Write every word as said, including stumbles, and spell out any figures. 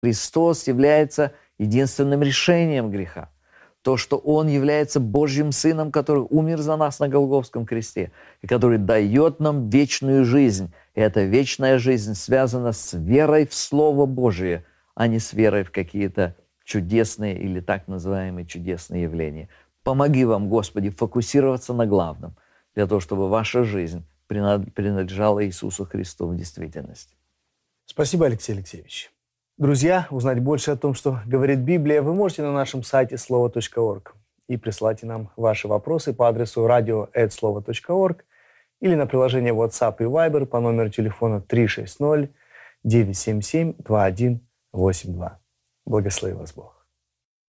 Христос является единственным решением греха. То, что Он является Божьим Сыном, который умер за нас на Голгофском кресте, и который дает нам вечную жизнь. И эта вечная жизнь связана с верой в Слово Божие, а не с верой в какие-то чудесные или так называемые чудесные явления. Помоги вам, Господи, фокусироваться на главном, для того, чтобы ваша жизнь принадлежала Иисусу Христу в действительности. Спасибо, Алексей Алексеевич. Друзья, узнать больше о том, что говорит Библия, вы можете на нашем сайте слово точка орг и присылайте нам ваши вопросы по адресу радио эт слово точка орг или на приложение WhatsApp и Viber по номеру телефона три шесть ноль девять семь семь два один восемь два. Благослови вас Бог.